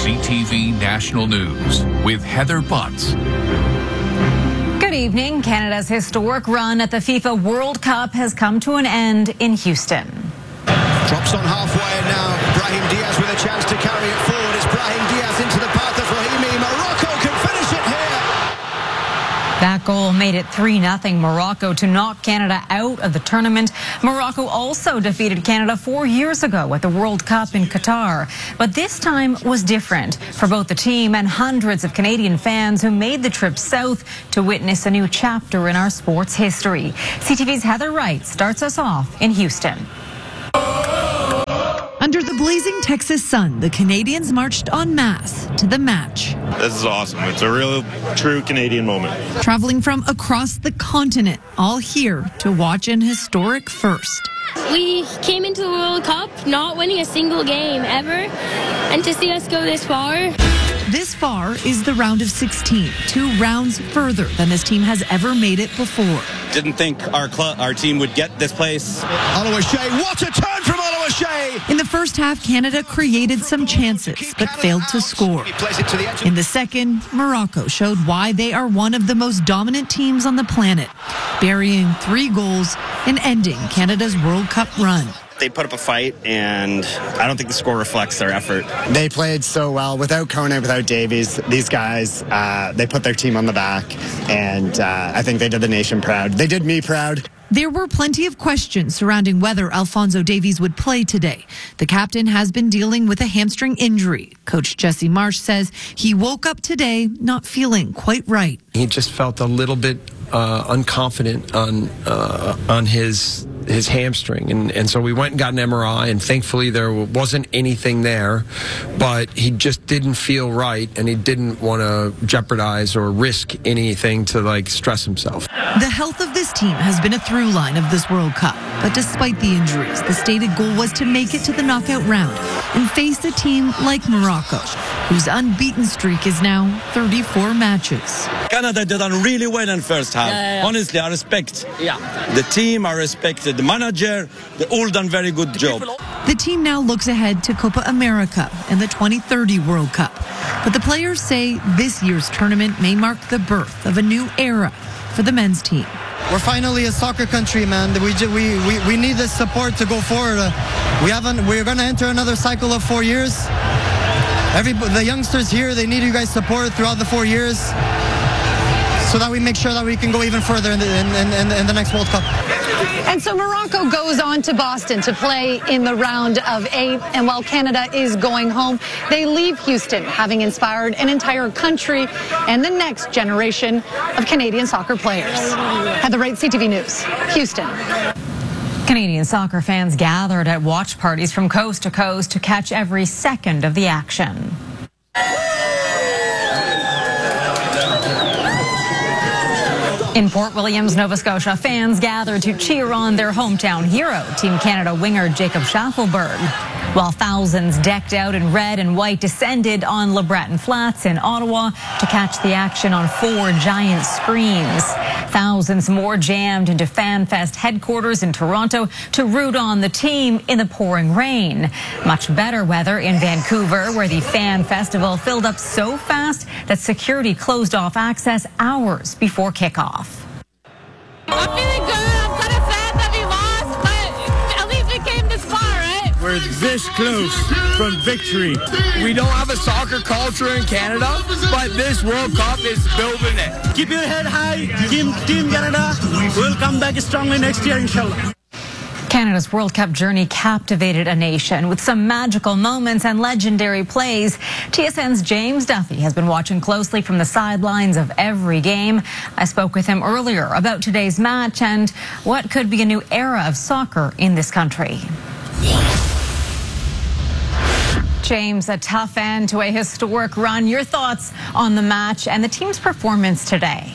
CTV National News with Heather Butts. Good evening. Canada's historic run at the FIFA World Cup has come to an end in Houston. Drops on halfway and now Brahim Diaz with a chance to carry it forward. It's Brahim Diaz into the path of Rahimi. Morocco can finish it here. That goal made it 3-0 Morocco to knock Canada out of the tournament. Morocco also defeated Canada 4 years ago at the World Cup in Qatar. But this time was different for both the team and hundreds of Canadian fans who made the trip south to witness a new chapter in our sports history. CTV's Heather Wright starts us off in Houston. Under the blazing Texas sun, the Canadians marched en masse to the match. This is awesome. It's a real, true Canadian moment. Traveling from across the continent, all here to watch an historic first. We came into the World Cup not winning a single game ever, and to see us go this far. This far is the round of 16, 2 rounds further than this team has ever made it before. Didn't think our team would get this place. Oluwaseyi, what a turn from Oluwaseyi! In the first half, Canada created some chances, but failed to score. In the second, Morocco showed why they are one of the most dominant teams on the planet, burying 3 goals and ending Canada's World Cup run. They put up a fight, and I don't think the score reflects their effort. They played so well. Without Koné, without Davies, these guys, they put their team on the back, and I think they did the nation proud. They did me proud. There were plenty of questions surrounding whether Alphonso Davies would play today. The captain has been dealing with a hamstring injury. Coach Jesse Marsh says he woke up today not feeling quite right. He just felt a little bit unconfident on his hamstring, and so we went and got an MRI, and thankfully there wasn't anything there, but he just didn't feel right, and he didn't want to jeopardize or risk anything to stress himself. The health of this team has been a through line of this World Cup, but despite the injuries, the stated goal was to make it to the knockout round and face a team like Morocco, whose unbeaten streak is now 34 matches. Canada did really well in first half. Honestly, I respect the team, I respect the manager. They all done very good job. The team now looks ahead to Copa America and the 2030 World Cup. But the players say this year's tournament may mark the birth of a new era for the men's team. We're finally a soccer country, man. We need this support to go forward. We're going to enter another cycle of 4 years. The youngsters here, they need you guys' support throughout the 4 years, so that we make sure that we can go even further in the next World Cup. And so Morocco goes on to Boston to play in the round of 8. And while Canada is going home, they leave Houston, having inspired an entire country and the next generation of Canadian soccer players. Heather Wright, CTV News, Houston. Canadian soccer fans gathered at watch parties from coast to coast to catch every second of the action. In Port Williams, Nova Scotia, fans gathered to cheer on their hometown hero, Team Canada winger Jacob Schaffelberg, while thousands decked out in red and white descended on LeBreton Flats in Ottawa to catch the action on 4 giant screens. Thousands more jammed into FanFest headquarters in Toronto to root on the team in the pouring rain. Much better weather in Vancouver, where the Fan Festival filled up so fast that security closed off access hours before kickoff. I'm feeling good. I'm kind of sad that we lost, but at least we came this far, right? We're this close from victory. We don't have a soccer culture in Canada, but this World Cup is building it. Keep your head high, Team Canada. We'll come back strongly next year, inshallah. Canada's World Cup journey captivated a nation with some magical moments and legendary plays. TSN's James Duffy has been watching closely from the sidelines of every game. I spoke with him earlier about today's match and what could be a new era of soccer in this country. James, a tough end to a historic run. Your thoughts on the match and the team's performance today?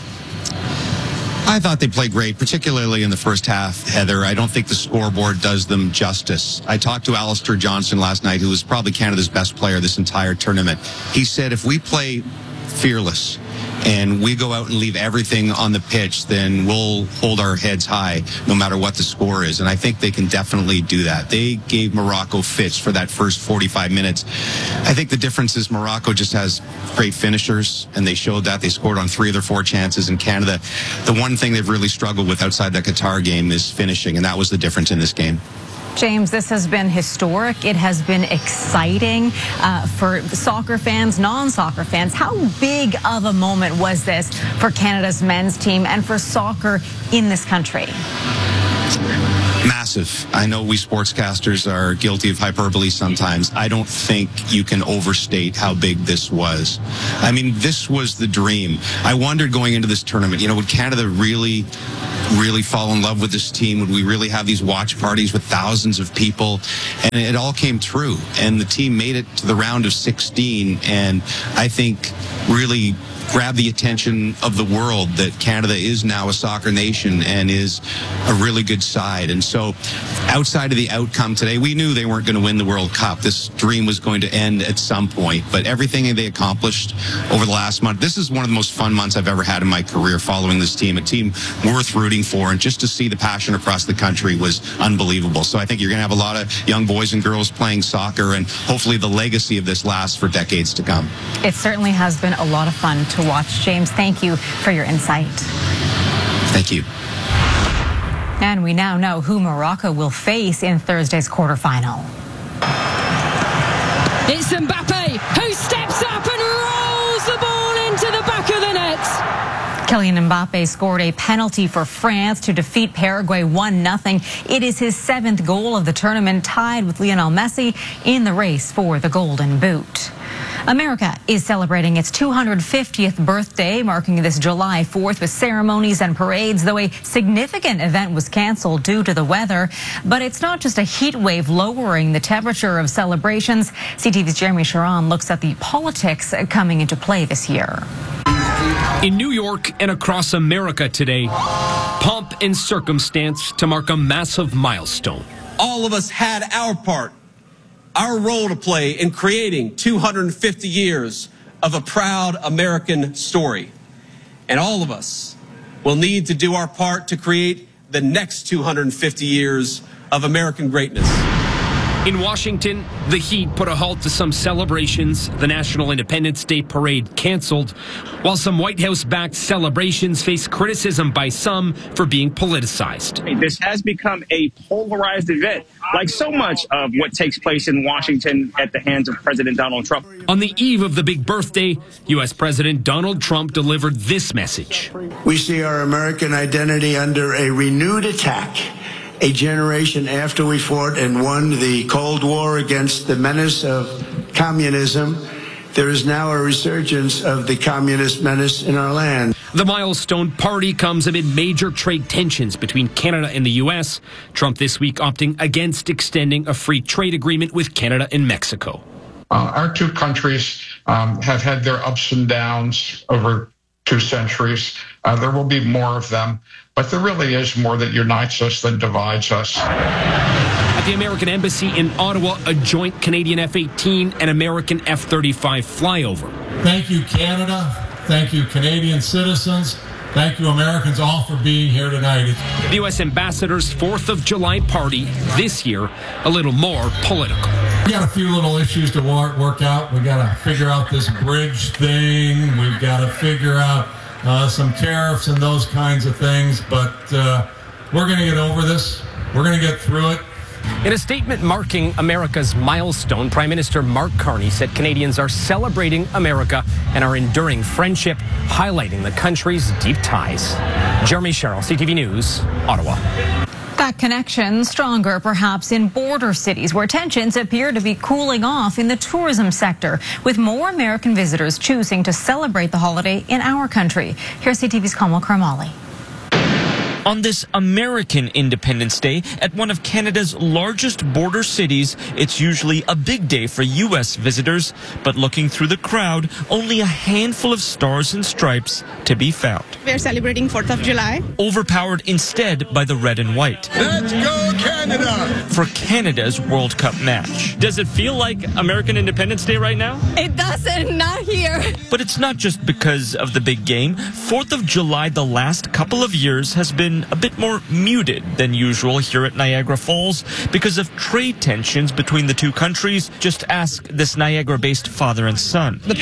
I thought they played great, particularly in the first half, Heather. I don't think the scoreboard does them justice. I talked to Alistair Johnson last night, who was probably Canada's best player this entire tournament. He said if we play fearless and we go out and leave everything on the pitch, then we'll hold our heads high no matter what the score is. And I think they can definitely do that. They gave Morocco fits for that first 45 minutes. I think the difference is Morocco just has great finishers, and they showed that. They scored on 3 of their 4 chances. In Canada, the one thing they've really struggled with outside the Qatar game is finishing, and that was the difference in this game. James, this has been historic. It has been exciting for soccer fans, non-soccer fans. How big of a moment was this for Canada's men's team and for soccer in this country? Massive. I know we sportscasters are guilty of hyperbole sometimes. I don't think you can overstate how big this was. I mean, this was the dream. I wondered going into this tournament, would Canada really fall in love with this team? Would we really have these watch parties with thousands of people? And it all came true. And the team made it to the round of 16. And I think really grab the attention of the world that Canada is now a soccer nation and is a really good side. And so outside of the outcome today, we knew they weren't going to win the World Cup. This dream was going to end at some point. But everything they accomplished over the last month, this is one of the most fun months I've ever had in my career following this team, a team worth rooting for. And just to see the passion across the country was unbelievable. So I think you're going to have a lot of young boys and girls playing soccer, and hopefully the legacy of this lasts for decades to come. It certainly has been a lot of fun to watch. James, thank you for your insight. Thank you. And we now know who Morocco will face in Thursday's quarterfinal. It's Mbappe who steps up and rolls the ball into the back of the net. Kylian Mbappe scored a penalty for France to defeat Paraguay 1-0. It is his 7th goal of the tournament, tied with Lionel Messi in the race for the Golden Boot. America is celebrating its 250th birthday, marking this July 4th with ceremonies and parades, though a significant event was canceled due to the weather. But it's not just a heat wave lowering the temperature of celebrations. CTV's Jeremy Sharon looks at the politics coming into play this year. In New York and across America today, pomp and circumstance to mark a massive milestone. All of us had our part, our role to play in creating 250 years of a proud American story. And all of us will need to do our part to create the next 250 years of American greatness. In Washington, the heat put a halt to some celebrations. The National Independence Day parade canceled, while some White House-backed celebrations face criticism by some for being politicized. This has become a polarized event, like so much of what takes place in Washington at the hands of President Donald Trump. On the eve of the big birthday, U.S. President Donald Trump delivered this message. We see our American identity under a renewed attack. A generation after we fought and won the Cold War against the menace of communism, there is now a resurgence of the communist menace in our land. The milestone party comes amid major trade tensions between Canada and the U.S. Trump this week opting against extending a free trade agreement with Canada and Mexico. Our two countries have had their ups and downs over 2 centuries. There will be more of them, but there really is more that unites us than divides us. At the American Embassy in Ottawa, a joint Canadian F-18 and American F-35 flyover. Thank you, Canada. Thank you, Canadian citizens. Thank you, Americans, all for being here tonight. The U.S. Ambassador's 4th of July party this year, a little more political. We got a few little issues to work out. We got to figure out this bridge thing. We've got to figure out some tariffs and those kinds of things. But we're going to get over this. We're going to get through it. In a statement marking America's milestone, Prime Minister Mark Carney said Canadians are celebrating America and our enduring friendship, highlighting the country's deep ties. Jeremy Sherrill, CTV News, Ottawa. That connection stronger perhaps in border cities where tensions appear to be cooling off in the tourism sector, with more American visitors choosing to celebrate the holiday in our country. Here's CTV's Kamal Karmali. On this American Independence Day, at one of Canada's largest border cities, it's usually a big day for U.S. visitors, but looking through the crowd, only a handful of stars and stripes to be found. We're celebrating 4th of July. Overpowered instead by the red and white. Let's go Canada! For Canada's World Cup match. Does it feel like American Independence Day right now? It doesn't, not here. But it's not just because of the big game. 4th of July the last couple of years has been a bit more muted than usual here at Niagara Falls because of trade tensions between the two countries. Just ask this Niagara-based father and son. The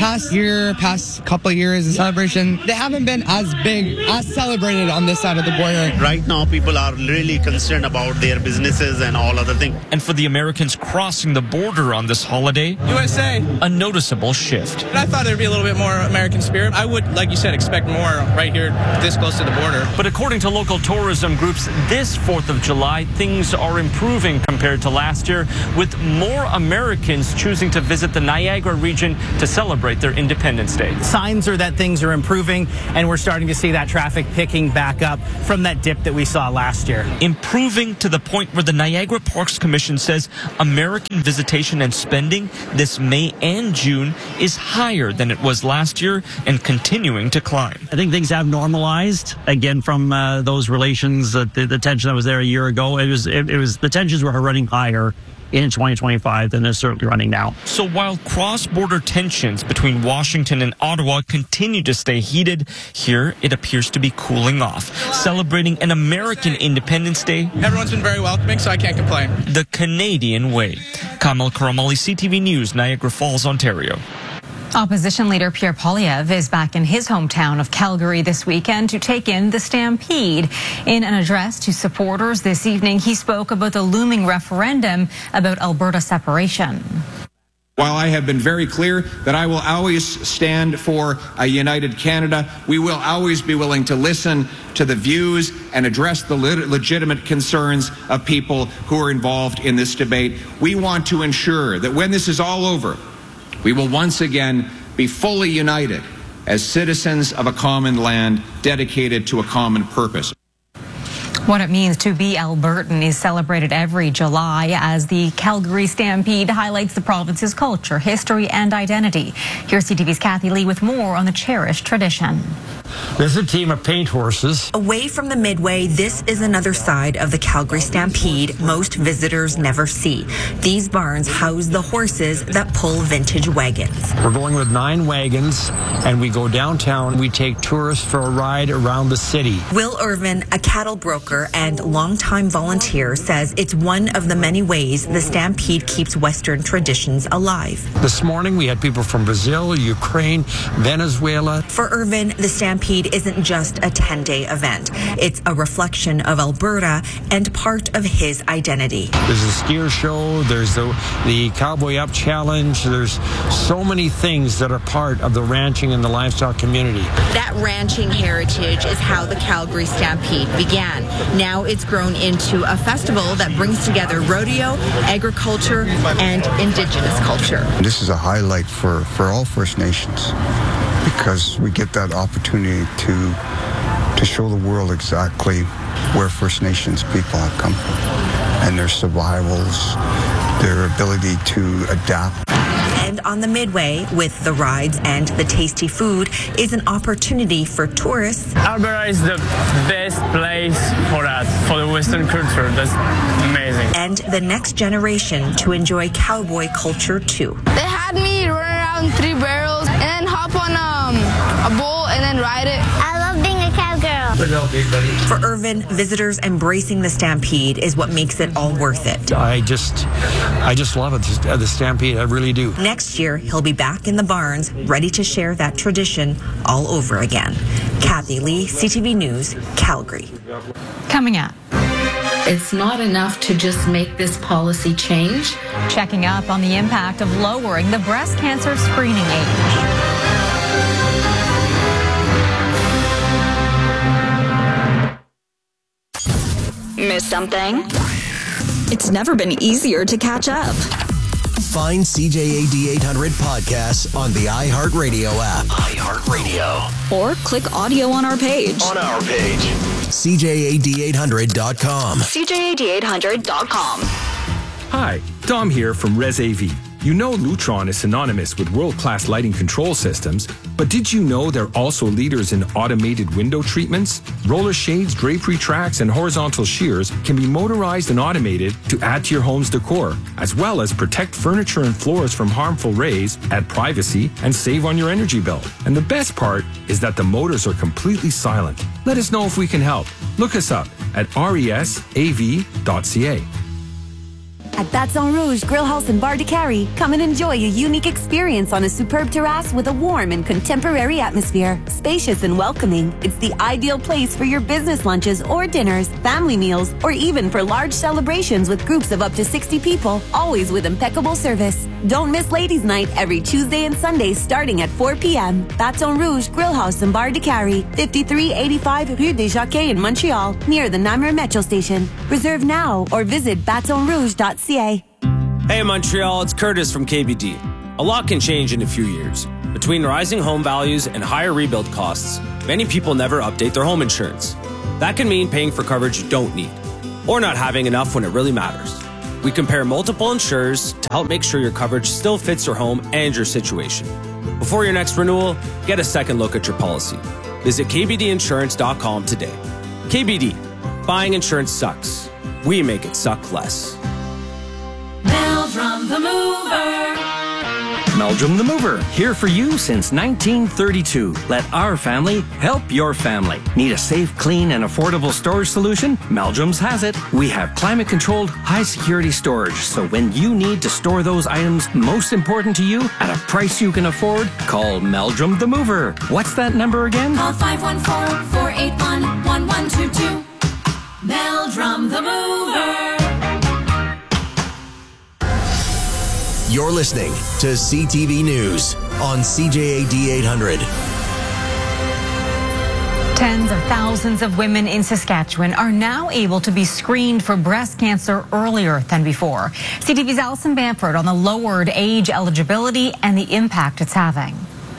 past couple of years of celebration, they haven't been as big, as celebrated on this side of the border. Right now, people are really concerned about their businesses and all other things. And for the Americans crossing the border on this holiday, USA, a noticeable shift. I thought there'd be a little bit more American spirit. I would, like you said, expect more right here this close to the border. But according to local tourism groups, this 4th of July, things are improving compared to last year, with more Americans choosing to visit the Niagara region to celebrate their Independence Day. Signs are that things are improving, and we're starting to see that traffic picking back up from that dip that we saw last year. Improving to the point where the Niagara Parks Commission says American visitation and spending this May and June is higher than it was last year and continuing to climb. I think things have normalized again from those relations, the tension that was there a year ago. It was the tensions were running higher in 2025 than they're certainly running now. So while cross-border tensions between Washington and Ottawa continue to stay heated, here it appears to be cooling off, celebrating an American Independence Day. Everyone's been very welcoming, so I can't complain. The Canadian way. Kamal Karamali, CTV News, Niagara Falls, Ontario. Opposition leader Pierre Poilievre is back in his hometown of Calgary this weekend to take in the Stampede. In an address to supporters this evening, he spoke about the looming referendum about Alberta separation. While I have been very clear that I will always stand for a united Canada, we will always be willing to listen to the views and address the legitimate concerns of people who are involved in this debate. We want to ensure that when this is all over, we will once again be fully united as citizens of a common land dedicated to a common purpose. What it means to be Albertan is celebrated every July as the Calgary Stampede highlights the province's culture, history, and identity. Here's CTV's Kathy Lee with more on the cherished tradition. This is a team of paint horses. Away from the Midway, this is another side of the Calgary Stampede most visitors never see. These barns house the horses that pull vintage wagons. We're going with 9 wagons, and we go downtown. We take tourists for a ride around the city. Will Irvin, a cattle broker and longtime volunteer, says it's one of the many ways the Stampede keeps Western traditions alive. This morning, we had people from Brazil, Ukraine, Venezuela. For Irvin, the Stampede isn't just a 10-day event. It's a reflection of Alberta and part of his identity. There's a skier show, there's the Cowboy Up Challenge, there's so many things that are part of the ranching and the livestock community. That ranching heritage is how the Calgary Stampede began. Now it's grown into a festival that brings together rodeo, agriculture, and Indigenous culture. This is a highlight for all First Nations, because we get that opportunity to show the world exactly where First Nations people have come from and their survivals, their ability to adapt. And on the Midway, with the rides and the tasty food, is an opportunity for tourists. Alberta is the best place for us, for the Western culture. That's amazing. And the next generation to enjoy cowboy culture too. They had me run around 3 barrels and then hop on a bull and then ride it. I love being a cowgirl. For Irvin, visitors embracing the Stampede is what makes it all worth it. I just love it, the Stampede. I really do. Next year, he'll be back in the barns, ready to share that tradition all over again. Kathy Lee, CTV News, Calgary. Coming up. It's not enough to just make this policy change. Checking up on the impact of lowering the breast cancer screening age. Miss something? It's never been easier to catch up. Find CJAD 800 podcasts on the iHeartRadio app. iHeartRadio. Or click audio on our page. On our page. CJAD800.com. CJAD800.com. Hi, Dom here from ResAV. You know Lutron is synonymous with world-class lighting control systems, but did you know they're also leaders in automated window treatments? Roller shades, drapery tracks, and horizontal shears can be motorized and automated to add to your home's decor, as well as protect furniture and floors from harmful rays, add privacy, and save on your energy bill. And the best part is that the motors are completely silent. Let us know if we can help. Look us up at resav.ca. At Baton Rouge Grill House and Bar de Carry, come and enjoy a unique experience on a superb terrace with a warm and contemporary atmosphere. Spacious and welcoming, it's the ideal place for your business lunches or dinners, family meals, or even for large celebrations with groups of up to 60 people, always with impeccable service. Don't miss Ladies' Night every Tuesday and Sunday starting at 4 p.m. Baton Rouge Grill House and Bar de Carry, 5385 Rue des Jacquets in Montreal, near the Namur Metro Station. Reserve now or visit batonrouge.ca. Hey Montreal, it's Curtis from KBD. A lot can change in a few years. Between rising home values and higher rebuild costs, many people never update their home insurance. That can mean paying for coverage you don't need, or not having enough when it really matters. We compare multiple insurers to help make sure your coverage still fits your home and your situation. Before your next renewal, get a second look at your policy. Visit kbdinsurance.com today. KBD, buying insurance sucks. We make it suck less. Meldrum the Mover. Meldrum the Mover, here for you since 1932. Let our family help your family. Need a safe, clean, and affordable storage solution? Meldrum's has it. We have climate-controlled, high-security storage, so when you need to store those items most important to you at a price you can afford, call Meldrum the Mover. What's that number again? Call 514-481-1122. Meldrum the Mover. You're listening to CTV News on CJAD 800. Tens of thousands of women in Saskatchewan are now able to be screened for breast cancer earlier than before. CTV's Alison Bamford on the lowered age eligibility and the impact it's having.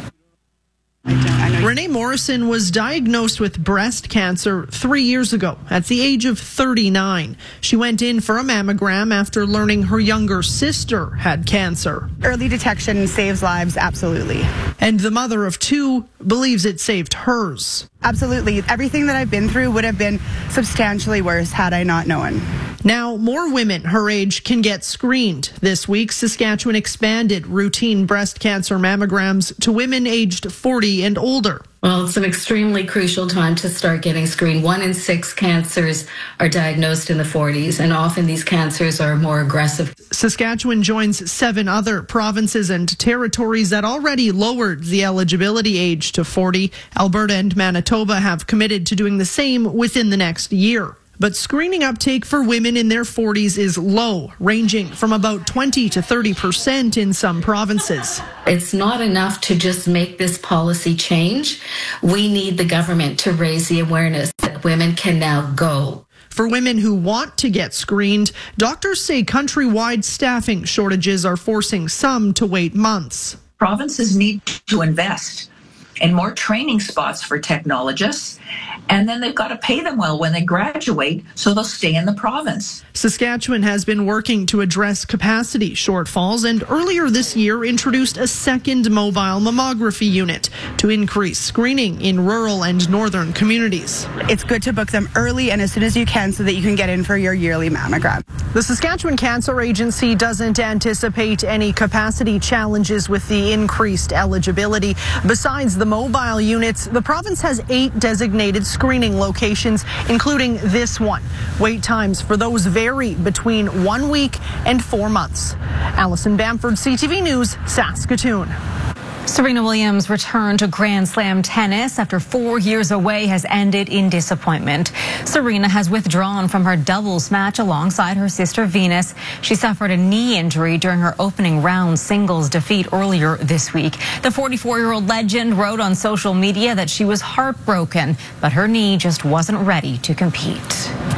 Renee Morrison was diagnosed with breast cancer 3 years ago at the age of 39. She went in for a mammogram after learning her younger sister had cancer. Early detection saves lives, absolutely. And the mother of two believes it saved hers. Absolutely. Everything that I've been through would have been substantially worse had I not known. Now, more women her age can get screened. This week, Saskatchewan expanded routine breast cancer mammograms to women aged 40 and older. Well, it's an extremely crucial time to start getting screened. 1 in 6 cancers are diagnosed in the 40s, and often these cancers are more aggressive. Saskatchewan joins 7 other provinces and territories that already lowered the eligibility age to 40. Alberta and Manitoba have committed to doing the same within the next year. But screening uptake for women in their 40s is low, ranging from about 20 to 30% in some provinces. It's not enough to just make this policy change. We need the government to raise the awareness that women can now go. For women who want to get screened, doctors say countrywide staffing shortages are forcing some to wait months. Provinces need to invest in more training spots for technologists, and then they've got to pay them well when they graduate so they'll stay in the province. Saskatchewan has been working to address capacity shortfalls and earlier this year introduced a second mobile mammography unit to increase screening in rural and northern communities. It's good to book them early and as soon as you can so that you can get in for your yearly mammogram. The Saskatchewan Cancer Agency doesn't anticipate any capacity challenges with the increased eligibility. Besides the mobile units, the province has 8 designated screening locations, including this one. Wait times for those vary between 1 week and 4 months. Alison Bamford, CTV News, Saskatoon. Serena Williams' return to Grand Slam tennis after 4 years away has ended in disappointment. Serena has withdrawn from her doubles match alongside her sister Venus. She suffered a knee injury during her opening round singles defeat earlier this week. The 44-year-old legend wrote on social media that she was heartbroken, but her knee just wasn't ready to compete.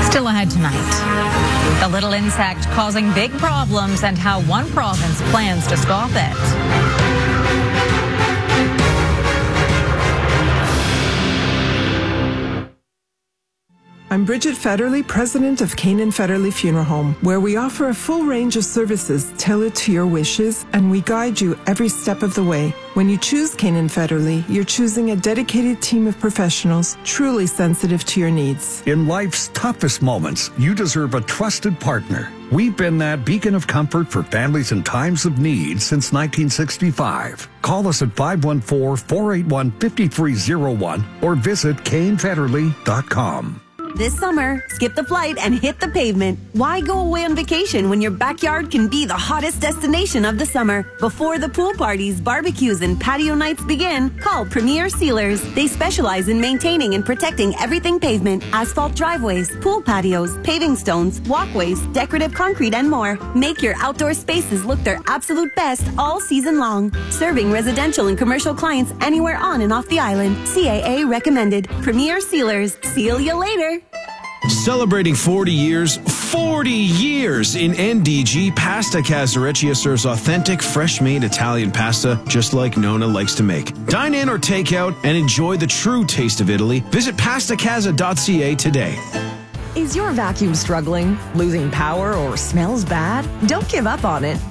Still ahead tonight, the little insect causing big problems and how one province plans to stop it. I'm Bridget Federley, president of Canaan Federley Funeral Home, where we offer a full range of services tailored to your wishes, and we guide you every step of the way. When you choose Canaan Federley, you're choosing a dedicated team of professionals truly sensitive to your needs. In life's toughest moments, you deserve a trusted partner. We've been that beacon of comfort for families in times of need since 1965. Call us at 514-481-5301 or visit canefederley.com. This summer, skip the flight and hit the pavement. Why go away on vacation when your backyard can be the hottest destination of the summer? Before the pool parties, barbecues, and patio nights begin, call Premier Sealers. They specialize in maintaining and protecting everything pavement, asphalt driveways, pool patios, paving stones, walkways, decorative concrete, and more. Make your outdoor spaces look their absolute best all season long. Serving residential and commercial clients anywhere on and off the island. CAA recommended. Premier Sealers. Seal you later. Celebrating 40 years in NDG, Pasta Casareccia serves authentic, fresh-made Italian pasta just like Nona likes to make. Dine in or take out and enjoy the true taste of Italy. Visit pastacasa.ca today. Is your vacuum struggling, losing power, or smells bad? Don't give up on it.